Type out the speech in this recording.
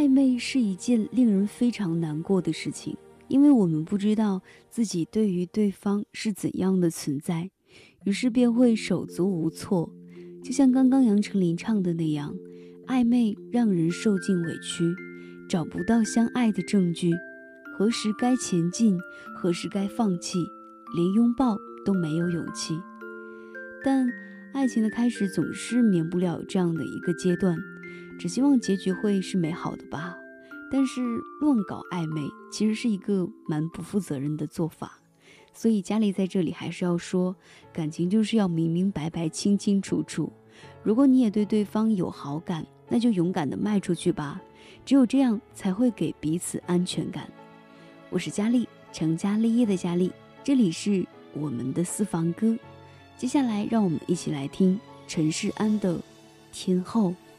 暧昧是一件令人非常难过的事情，因为我们不知道自己对于对方是怎样的存在，于是便会手足无措。就像刚刚杨丞琳唱的那样，暧昧让人受尽委屈，找不到相爱的证据，何时该前进，何时该放弃，连拥抱都没有勇气。但爱情的开始总是免不了这样的一个阶段，只希望结局会是美好的吧。但是乱搞暧昧其实是一个蛮不负责任的做法，所以佳丽在这里还是要说，感情就是要明明白白清清楚楚。如果你也对对方有好感，那就勇敢地迈出去吧，只有这样才会给彼此安全感。我是佳丽，成家立业的佳丽，这里是我们的私房歌。接下来让我们一起来听陈势安的《天后》。